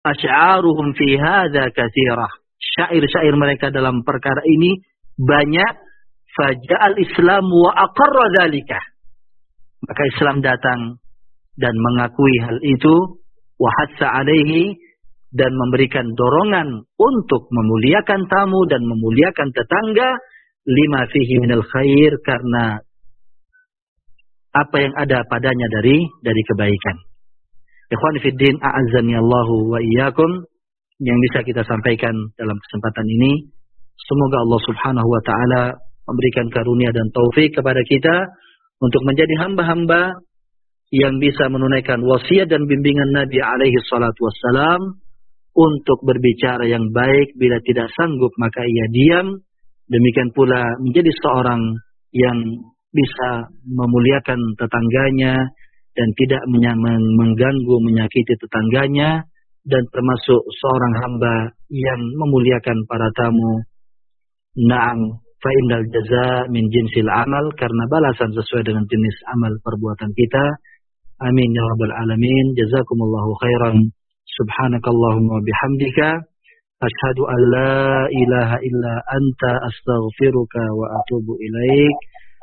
asy'aruhum fi hadza katsirah. Syair-syair mereka dalam perkara ini banyak. Faja'al Islam wa aqarra dzalika. Maka Islam datang dan mengakui hal itu, wa hatsa alaihi, dan memberikan dorongan untuk memuliakan tamu dan memuliakan tetangga, lima fihi minal khair, karena apa yang ada padanya dari kebaikan. Ikhwani fid din, a'azzani Allahu wa iyyakum, yang bisa kita sampaikan dalam kesempatan ini, semoga Allah Subhanahu wa taala memberikan karunia dan taufik kepada kita untuk menjadi hamba-hamba yang bisa menunaikan wasiat dan bimbingan Nabi alaihi salatu wassalam untuk berbicara yang baik, bila tidak sanggup maka ia diam. Demikian pula menjadi seorang yang bisa memuliakan tetangganya dan tidak mengganggu, menyakiti tetangganya, dan termasuk seorang hamba yang memuliakan para tamu. Na'am, fa innal jazaa min jinsil amal, karena balasan sesuai dengan jenis amal perbuatan kita. Amin ya rabbal alamin. Jazakumullahu khairan. Subhanakallahumma bihamdika asyhadu an la ilaha illa anta astaghfiruka wa atubu ilaik.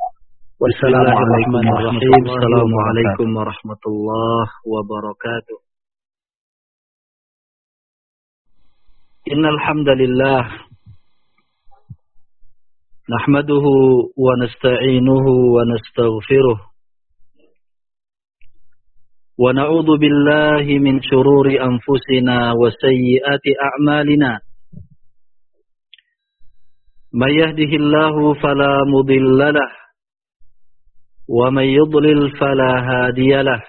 Wassalamualaikum warahmatullahi wabarakatuh. Innal hamdalillah nahmaduhu wa nasta'inuhu wa nastaghfiruh wa na'udzu billahi min shururi anfusina wa sayyiati a'malina. May yahdihillahu fala mudilla lahu wa may yudlil fala hadiya lahu.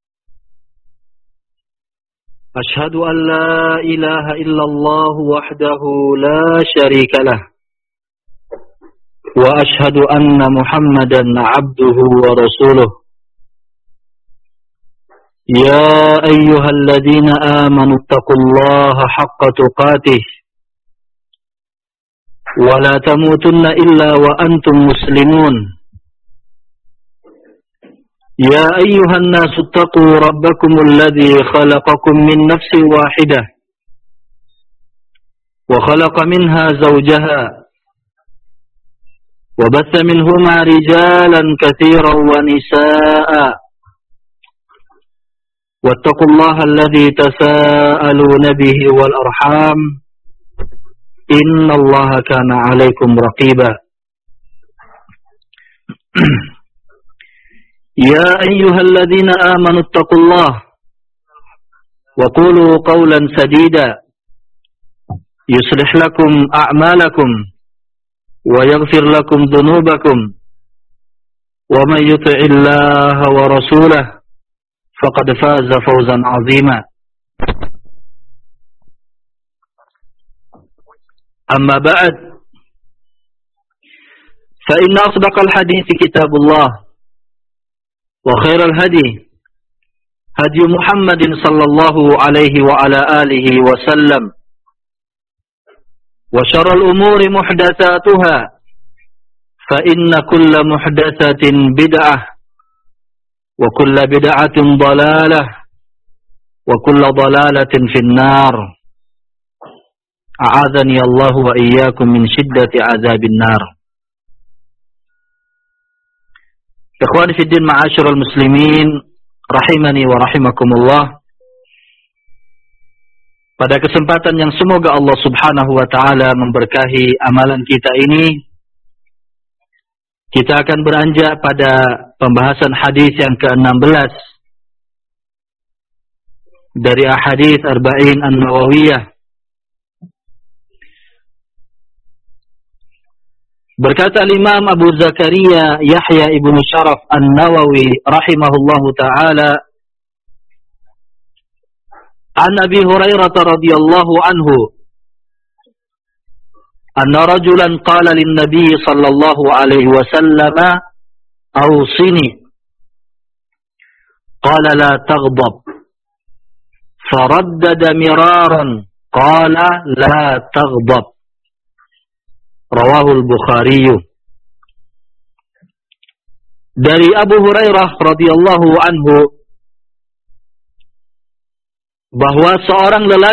Ashhadu an la ilaha illallah wahdahu la syarika lahu wa ashhadu anna Muhammadan abduhu wa rasuluh. Ya ayyuhalladzina amanu taqullaha haqqa tuqatih wa la tamutunna illa wa antum muslimun. Ya ayyuhan nasu taqu rabbakumul ladzi khalaqakum min nafsin wahidah wa khalaqa minha zawjaha وبث منهما رجالا كثيرا ونساء واتقوا الله الذي تساءلون به والأرحام إن الله كان عليكم رقيبا. يا أيها الذين آمنوا اتقوا الله وقولوا قولا سديدا يصلح لكم أعمالكم ويغفر لكم ذنوبكم ومن يطع الله ورسوله فقد فاز فوزا عظيما. أما بعد فإن أصدق الحديث كتاب الله وخير الهدي هدي محمد صلى الله عليه وعلى آله وسلم وشر الأمور محدثاتها فإن كل محدثة بدعة وكل بدعة ضلالة وكل ضلالة في النار. أعاذني الله وإياكم من شدة عذاب النار. إخواني في الدين معاشر المسلمين rahimani wa rahimakumullah. Pada kesempatan yang semoga Allah Subhanahu wa taala memberkahi amalan kita ini, kita akan beranjak pada pembahasan hadis yang ke-16 dari ahadits Arba'in An-Nawawiyah. Berkata Imam Abu Zakaria Yahya ibnu Syaraf An-Nawawi rahimahullahu taala, An Abi Hurairah radhiyallahu anhu anna rajulan qala lin nabiy sallallahu alaihi wasallam awsini qala la taghdab faraddada miraran qala la taghdab. Rawahul Bukhari. Dari Abu Hurairah radhiyallahu anhu bahwa seorang lelaki